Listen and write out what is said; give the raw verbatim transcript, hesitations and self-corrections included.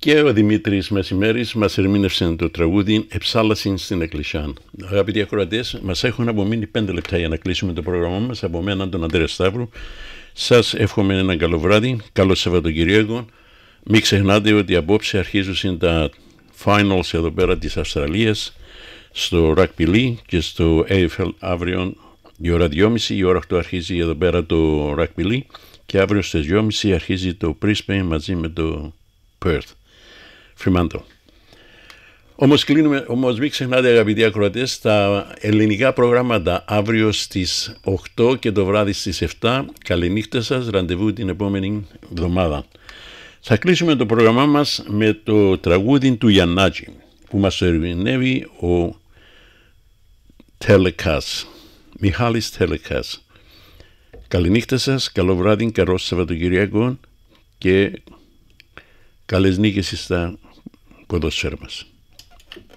Και ο Δημήτρης Μεσημέρης μας ερμήνευσε το τραγούδι «Εψάλασιν στην Εκκλησιά». Αγαπητοί ακροατές, μας έχουν απομείνει πέντε λεπτά για να κλείσουμε το πρόγραμμά μας. Από μένα, τον Αντρέα Σταύρου. Σας εύχομαι ένα καλό βράδυ, καλό Σαββατοκυριακό. Μην ξεχνάτε ότι απόψε αρχίζουν τα finals εδώ πέρα της Αυστραλίας στο Rugby League και στο έι εφ ελ αύριο η ώρα δυόμιση. Η ώρα οκτώ αρχίζει εδώ πέρα το Rugby League και αύριο στις δυόμιση αρχίζει το Brisbane μαζί με το Perth. Fremantle. Όμως, κλείνουμε, όμως μην ξεχνάτε αγαπητοί ακροατές, τα ελληνικά προγράμματα αύριο στις οκτώ και το βράδυ στις επτά. Καληνύχτα σας, ραντεβού την επόμενη εβδομάδα. Θα κλείσουμε το πρόγραμμά μας με το τραγούδι του Γιαννάκη που μας ερμηνεύει ο Τελεκάς, Μιχάλης Τελεκάς. Καληνύχτα σας, καλό βράδυ, καλό Σαββατοκυριακό και καλές νίκες στα ποδόσφαιρα μας.